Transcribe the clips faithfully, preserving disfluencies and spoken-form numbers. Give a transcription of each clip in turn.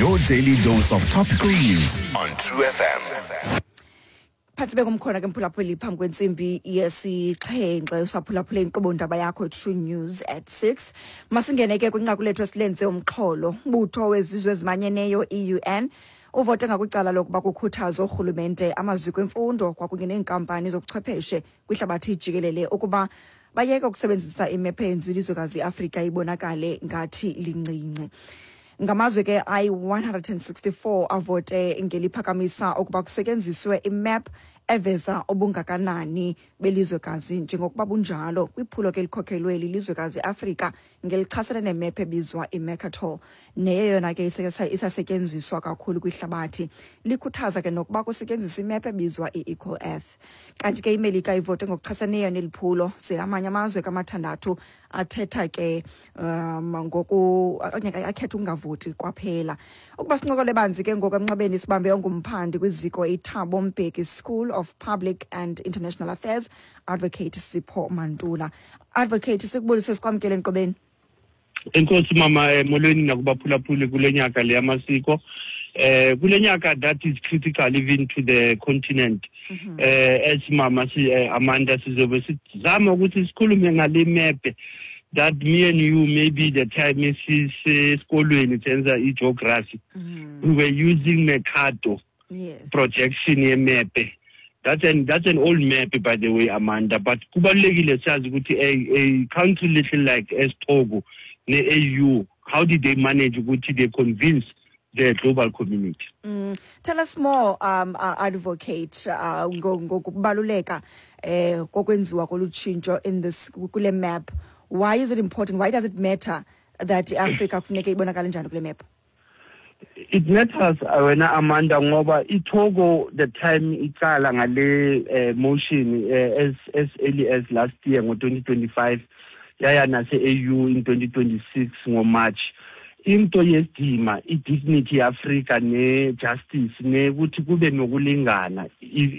Your daily dose of topical news on True F M. Phathi bekumkhona ke mphulaphuli phambi kwentsimbi yesixhenxe usaphulaphule inkqubo ndaba yakho True News at six. Masingene ke kwinqaku lethu esilenze umxholo. Umbutho wezizwe ezimanyeneyo I U N uvote ngakwicala lokuba kukhuthaza urhulumente amaziko emfundo kwakunye neenkampani zobuchwepheshe kwihlabathi jikelele ukuba bayeke ukusebenzisa imephu yenza ilizwekazi Afrika ibonakale ngathi lincinci. Ngamazwe ke I one hundred sixty-four avote ngeliphakamisa ukuba kusetyenziswe imap eveza obungakanani belizwekazi njengokuba bunjalo kwiphulo ke likhokhelwe lilizwekazi Afrika ngelichasene nemap ebizwa iMercator neyona ke isasetyenziswa kakhulu kwihlabathi. Likhuthaza ke nokuba kusetyenziswa imap ebizwa iEqual Earth. Kanti ke iMelika ivote ngokuchaseneyo neliphulo seamanye amazwe kamathandathu athetha ke um ngoku akhetha ungavoti kwaphela. Ukuba sincokole banzi ke ngokwemnxebeni sibambe ongumphandi kwiziko iThabo Mbeki School of Public and International Affairs, Advocate Sipho Mantula. Advocate, sikubulise sikwamkele enqobeni. Enkosi mama molweni nakubaphulaphuli kulenyaka le yamasiko. Eh kulenyaka that is critical even to the continent. Mm-hmm. Eh as mama si uh, Amanda sizobe sizama ukuthi sikhulume ngale map that me and you maybe the time is esikolweni senza igeography. Mm-hmm. We were using Mercator. Yes. Projection ye map. That's an that's an old map by the way, Amanda, but kubalulekile sazi ukuthi a, a country little like as Togo ne A U, how did they manage ukuthi they convince the global community? Mm. Tell us more, um, uh, Advocate, uh, ngokubaluleka eh kokwenziwa kolutshintsho in this kule map. Why is it important? Why does it matter that Africa kufuneka ibonakale njani kule map? It matters wena Amanda ngoba iTogo the time icala ngale uh, motion uh, as as early as last year ngo twenty twenty-five yaya nase A U in twenty twenty-six ngo March. Into yesidima idignity Africa ne justice ne ukuthi kube nokulingana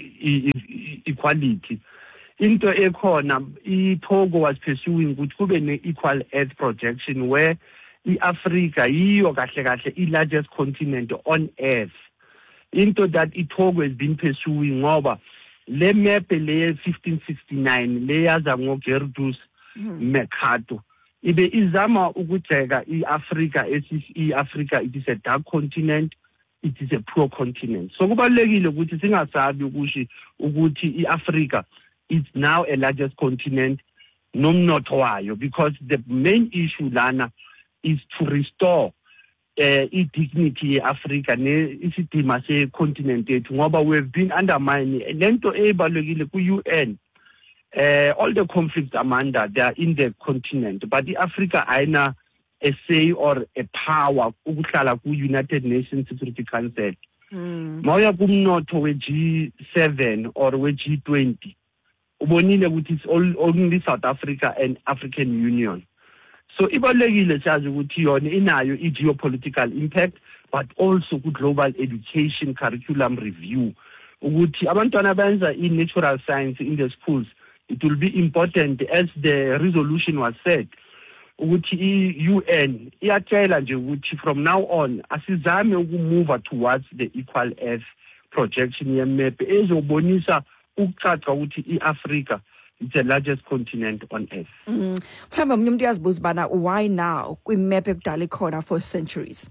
equality. Into ekhona iTogo was pursuing ukuthi kube ne equal earth projection where iAfrica yiyo kahle kahle I largest continent on earth. Into that iTogo has been pursuing ngoba le map le fifteen sixty-nine le yaza ngo Gerardus Mercator ibe izama ukujeka iAfrica esi iAfrica it is a dark continent, it is a poor continent. So kubalekile ukuthi singasabi ukuthi ukuthi iAfrica is now a largest continent nomnotho wayo, because the main issue lana is to restore uh, dignity Africa ne isidima se continent ethu ngoba we have been undermined lento ebalekile ku U N. Uh, all the conflicts, Amanda, they are in the continent, but the Africa aina a say or a power ukuhlala ku United Nations Security Council. Mawuya kumnotho we G seven or we G twenty ubonile ukuthi it's all only South Africa and African Union. So ibalekile sazi ukuthi yona inayo I geopolitical impact, but also ku global education curriculum review ukuthi abantwana benza in natural science in the schools. It will be important, as the resolution was said, ukuthi U N iyatshela nje ukuthi from now on asizame ukumove towards the equal earth projection yemap ezobonisa ukucaca ukuthi iAfrica it's the largest continent on earth. Mm. Mhlawumbe umuntu uyazibuza bana why now kwimap ekudala ikhona for centuries?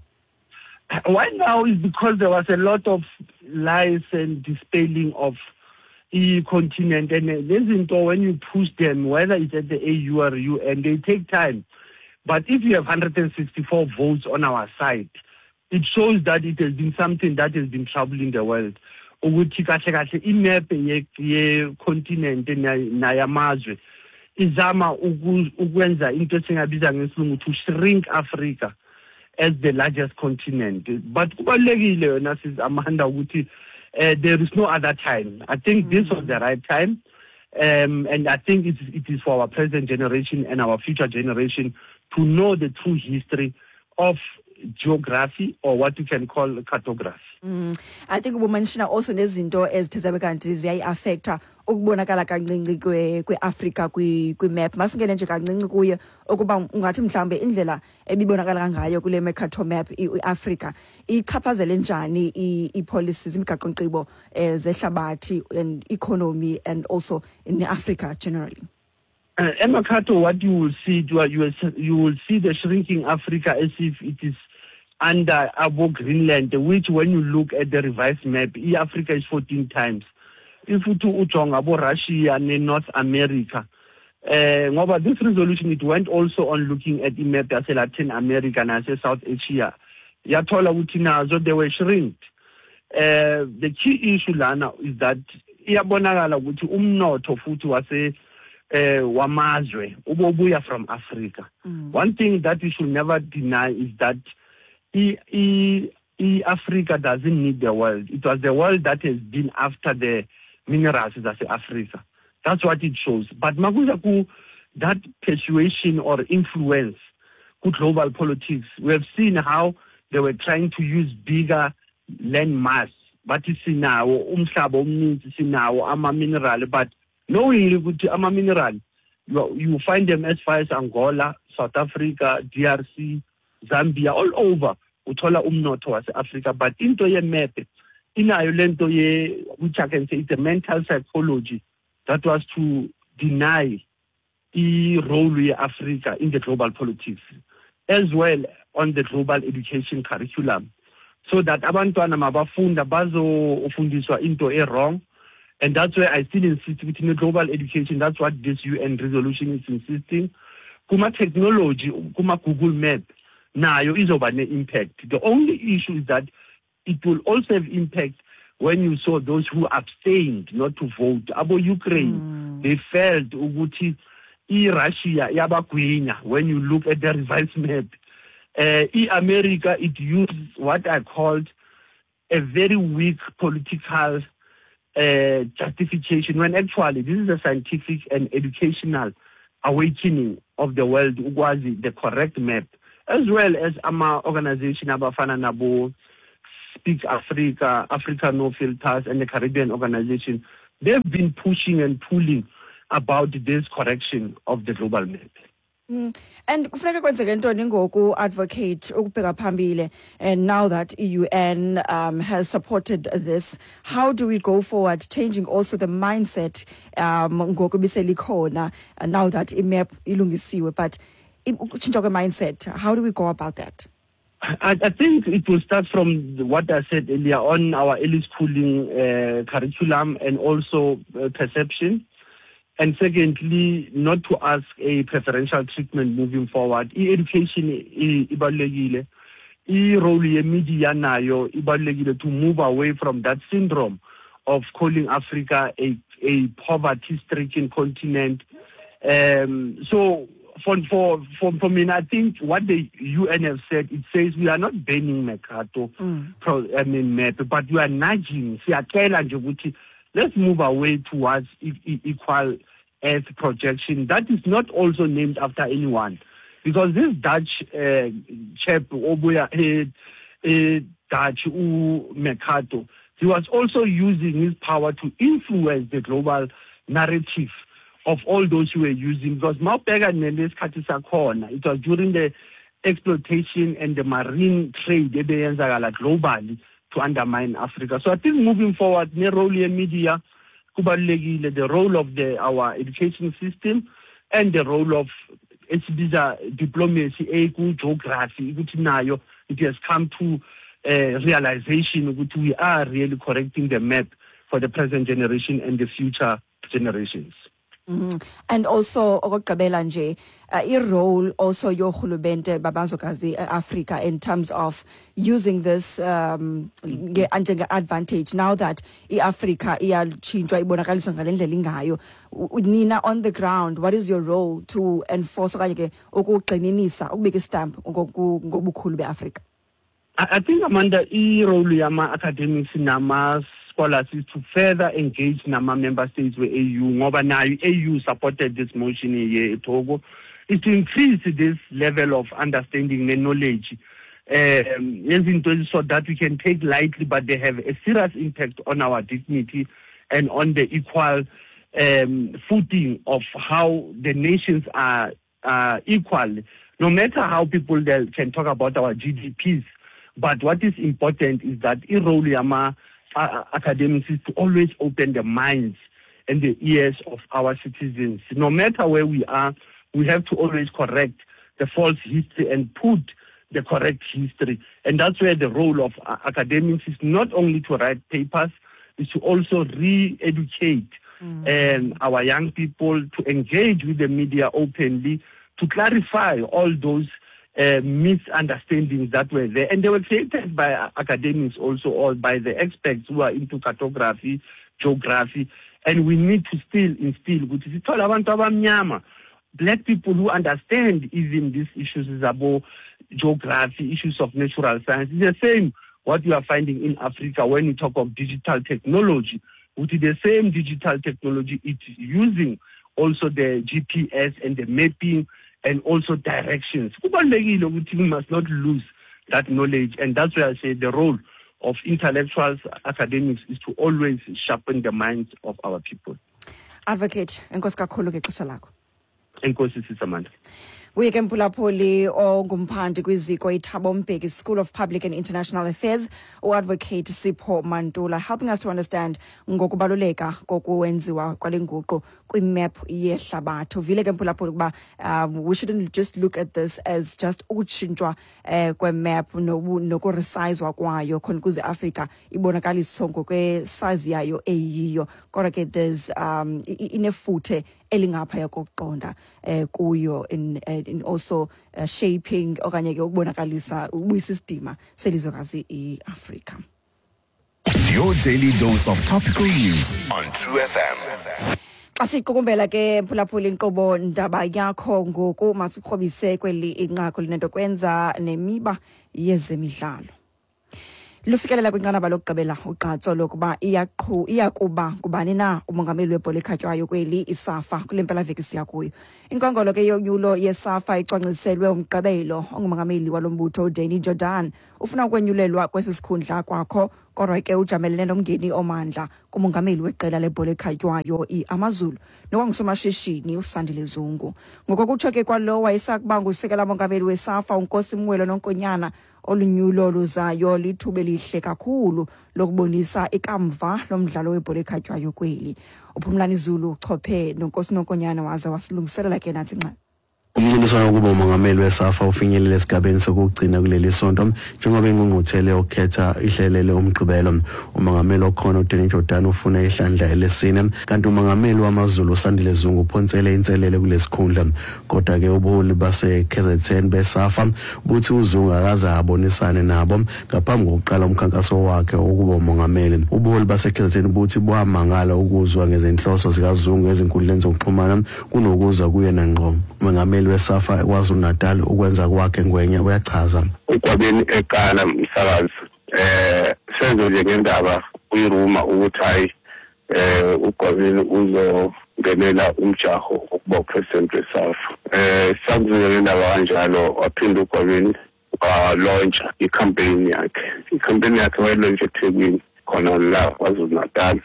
Why now is because there was a lot of lies and dispelling of the continent, and izinto when you push them, whether it's at the A U or U N, they take time. But if you have one hundred sixty-four votes on our side, it shows that it has been something that has been troubling the world. Ukuthi kahle kahle imap ye continent na yamazwe izama ukwenza into esingabiza ngesilungu to shrink Africa as the largest continent. But kubalekile yona sis Amanda ukuthi Uh, there is no other time. I think mm-hmm. this was the right time. Um, and I think it, it is for our present generation and our future generation to know the true history of geography or what you can call cartography. Mm. I think we mentioned also nezinto ezithe zabe kanti ziyayi-affecta ukubonakala kancinci kwe-Afrika kwi-map. Masingene nje kancinci kuye ukuba ungathi mhlawumbe indlela ebibonakala ngayo kule Mercator map i-Afrika ichaphazele njani i-policies, imigaqo-nkqubo zehlabathi and economy and also in Africa generally. Uh, Mercator, what you will see, you will, you will see the shrinking Africa as if it is under above Greenland, which when you look at the revised map, Africa is fourteen times. If you to Uchong, about Russia and North America. Uh, this resolution, it went also on looking at the map as Latin America and as South Asia. Yatola Utina, so they were shrinked. Uh, the key issue, Lana, is that Iabonagala, which umnoto futu was a wamazwe, ubobuya from Africa. Mm. One thing that we should never deny is that E, e, e Africa doesn't need the world. It was the world that has been after the minerals as Africa. That's what it shows. But Maguzaku, that persuasion or influence to global politics, we have seen how they were trying to use bigger land mass. But it's now, umhlaba omninzi sinawo ama mineral. But knowing ukuthi ama mineral, you, you find them as far as Angola, South Africa, D R C, Zambia, all over. Uthola umnotho wase Africa, but into ye map inayo lento ye, which I can say it's a mental psychology that was to deny the role of Africa in the global politics, as well on the global education curriculum, so that abantwana mabafunda bazo ufundiswa into e wrong, and that's why I still insist within the global education. That's what this U N resolution is insisting. Kuma technology, kuma Google Map. Now, is over an impact. The only issue is that it will also have impact when you saw those who abstained not to vote. About Ukraine, mm. they felt Uguti, e Russia, Yabakwinya, when you look at the revised map. Uh, e America, it used what I called a very weak political uh, justification, when actually this is a scientific and educational awakening of the world, Ugwazi, the correct map. As well as our organization, Abafana Nabo, Speak Africa, Africa No Filters, and the Caribbean organization, they've been pushing and pulling about this correction of the global map. Mm. And kufuneka kwenzeke ntoni ngoku advocate ukubheka phambili, and now that E U N um, has supported this, how do we go forward, changing also the mindset um ngoku biselikhona now that imap ilungisiwe, but mindset, how do we go about that? I, I think it will start from what I said earlier on our early schooling uh, curriculum and also uh, perception. And secondly, not to ask a preferential treatment moving forward. E-education ibalulekile. E-role ye media nayo ibalulekile to move away from that syndrome of calling Africa a, a poverty-stricken continent. Um, so, For, for, for, for me, I think what the U N have said, it says we are not banning Mercator, mm. pro, I mean, map, but we are nudging. Let's move away towards e e equal Earth projection. That is not also named after anyone. Because this Dutch uh, chap, Oboya, uh, uh, Dutch uh, Mercator, he was also using his power to influence the global narrative of all those who were using, because Maupega Neles Katisa Corner, it was during the exploitation and the marine trade globally to undermine Africa. So I think moving forward, the role of media, the role of the our education system, and the role of diplomacy, geography, it has come to a realization that we are really correcting the map for the present generation and the future generations. Mm-hmm. And also okugqibela nje uh, i-role also yorhulumente babazokazi Africa in terms of using this um advantage now that i-Africa iyatshintshwa ibonakaliswa ngale ndlela ingayo. Nina on the ground, what is your role to enforce okanye ke ukugxininisa ukubeka istamp ngobukhulu beAfrica? I think Amanda i-role yama academics nama scholars is to further engage nama member states with A U. Ngoba now A U supported this motion here at Togo, is to increase this level of understanding and knowledge um, so that we can take lightly, but they have a serious impact on our dignity and on the equal um, footing of how the nations are uh, equal. No matter how people they can talk about our G D Ps, but what is important is that Iroliama uh, academics is to always open the minds and the ears of our citizens. No matter where we are, we have to always correct the false history and put the correct history. And that's where the role of uh, academics is not only to write papers, is to also re-educate mm-hmm. um, our young people, to engage with the media openly, to clarify all those uh, misunderstandings that were there. And they were created by uh, academics also, or by the experts who are into cartography, geography. And we need to still instill, which is all abantu abamnyama, black people who understand even these issues is about geography, issues of natural science. It's the same what you are finding in Africa when you talk of digital technology, which is the same digital technology it's using also the G P S and the mapping and also directions. We must not lose that knowledge, and that's why I say the role of intellectuals, academics, is to always sharpen the minds of our people. Advocate, enkosi kakhulu ke xesha lakho. Enkosi Sisamanda. Uye ke mphulaphuli ongumphanti kwiziko iThabo Mbeki School of Public and International Affairs, uadvocate Sipho Mantula, helping us to understand ngokubaluleka kokuwenziwa kwale nguqu kwimap yehlabathi. Uvile ke mphulaphuli ukuba um, we shouldn't just look at this as just ukutshintshwa eh, kwemap nokuresizwa kwayo khona kuze Africa ibonakaliswe ngokwe-size yayo eyiyo, kodwa ke there's um, inefuthe elingapha yakokuqonda eh, kuyo in, uh, in also uh, shaping okanye ke ukubonakalisa ubuyisistima selizwekazi iAfrica. Your daily dose of topical news on True F M. Asiqukumbela ke mphulaphuli inqobo ndaba yakho ngoku masiqhobise kweli inqako linento kwenza nemiba yezemidlalo. Lufikelela kwinqanaba lokugqibela uqatso lokuba iyaqhu iyakuba kubani na umongameli webhola ekhatywayo kweli iSAFA kule mpelaveki siya kuyo. Inkongolo ke yonyulo yeSAFA icwangciselwe umgqibelo ongumongameli walombutho uDanny Jordan ufuna ukwenyulelwa kwesi sikhundla kwakho, kodwa ke ujamelene nomngeni omandla kumongameli weqela lebhola ekhatywayo iAmazulu nowangusomashishini uSandile Zungu. Ngokokutsho ke kwalo wayesakuba ngusekela mongameli weSAFA uNkosi Mwelo Nonkonyana, olunyulo luzayo lithuba elihle kakhulu lokubonisa ikamva lomdlalo webhola ekhatywayo kweli. Uphumlani Zulu uchophe noNkosi Nonkonyana waza wasilungiselela ke nathi nxa umncintiswano kuba umongameli weSAFA ufinyelele esigabeni sokugcina kuleli sonto njengoba ingqungquthela yokukhetha ihlelele umgqibelo. Umongameli okhona uDanny Jordan ufuna ihlandla elesine, kanti umongameli wamaZulu uSandile Zungu uphonsele inselele kulesikhundla. Kodwa ke ubuholi base K Z N beSAFA buthi uZungu akaze abonisane nabo ngaphambi kokuqala umkhankaso wakhe ukuba umongameli. Ubuholi base K Z N buthi buhamangala ukuzwa ngezenhloso zikaZungu ezinkundleni zokuxhumana kunokuzwa kuyena ngqo. Umongameli weSAFA kwaZulu Natal ukwenza kwakhe ngwenya uyachaza. Ukwabeni eqala umsakazi eh senzo nje ngendaba uyiruma ukuthi hayi eh ukwabeni uzongenela umjaho ukuba president weSAFA. Eh sakuzwe ngendaba kanjalo waphinda ukwabeni launch i-campaign yakhe. I-campaign yakhe wayelaunch eThekwini khona la kwaZulu Natal.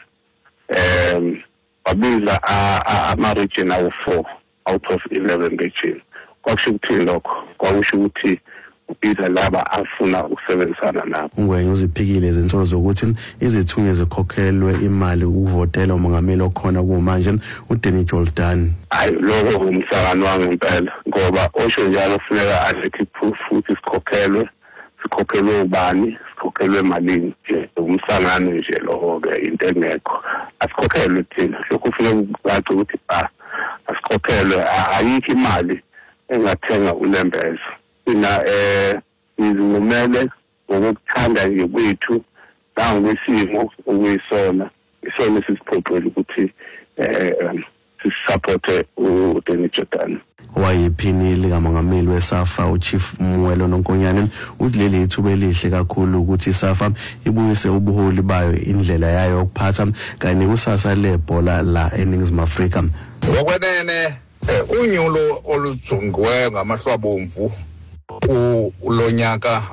Um wabiza ama-region awu four out of eleven region. Kwakusho ukuthi lokho kwakusho ukuthi ubiza laba afuna ukusebenzisana nabo. Ungwenya uziphikile izinsolo zokuthi izithunywa zikhokhelwe imali ukuvotela umongameli okhona kumanje uDanny Jordan. Hayi lokho umsakano wangempela ngoba osho njalo kufuneka athi proof futhi sikhokhelwe sikhokhelwe ubani sikhokhelwe malini nje umsangano nje lokho ke into engekho asikhokhelwe thina lokho kufuneka ucace ukuthi ba asikhokhelwe ayikho imali engathenga uLembeza. Ina eh izimele ngokuthanda nje kwethu nangokwesimo okuyisona isona sisiphoqela ukuthi eh sisupport uDanny Jordan. Wayephini likamongameli weSAFA uChief Mwelo Nonkonyane uthi leli ithuba elihle kakhulu ukuthi iSAFA ibuyise ubuholi bayo indlela yayo yokuphatha kanye kusasa lebhola la eNingizimu Afrika. Ngokwenene unyulo olujongiweyo ngamahlwa bomvu ulonyaka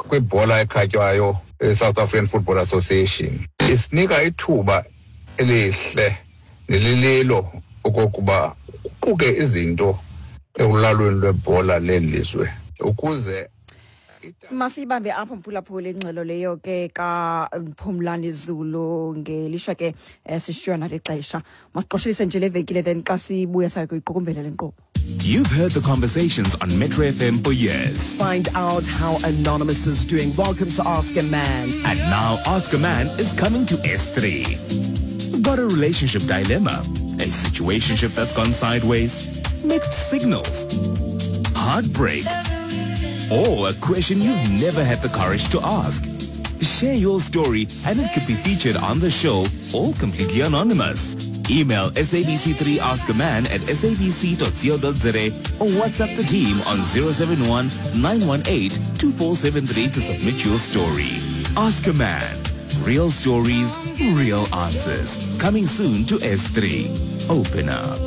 kwibhola ekhatywayo eSouth African Football Association isinika ithuba elihle nelililo okokuba kuquke izinto ekulalweni lwebhola lelizwe ukuze masibambe apho mphulaphula ingxelo leyo ke ka Phumlani Zulu ngelishwa ke sishiyana lexesha masiqoshelise nje levekile then xa sibuya sayo kuyiqukumbela lenkqubo. You've heard the conversations on Metro F M for years. Find out how Anonymous is doing. Welcome to Ask a Man. And now Ask a Man is coming to S three. Got a relationship dilemma? A situationship that's gone sideways? Mixed signals? Heartbreak? Or a question you've never had the courage to ask? Share your story and it could be featured on the show, all completely anonymous. Email S A B C three Ask a Man at s a b c dot co dot z a or WhatsApp the team on zero seven one nine one eight two four seven three to submit your story. Ask a Man. Real stories, real answers. Coming soon to S three. Open up.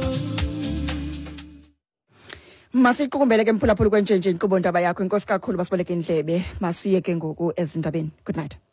Masiqukumbele ke mphulaphula kwenjenje inkqubo ndaba yakho inkosi kakhulu basiboleke indlebe masiye ke ngoku ezindabeni. Good night.